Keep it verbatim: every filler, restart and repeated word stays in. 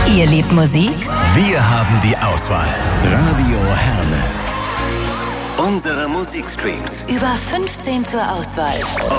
Ihr liebt Musik? Wir haben die Auswahl. Radio Herne. Unsere Musikstreams. Über fünfzehn zur Auswahl.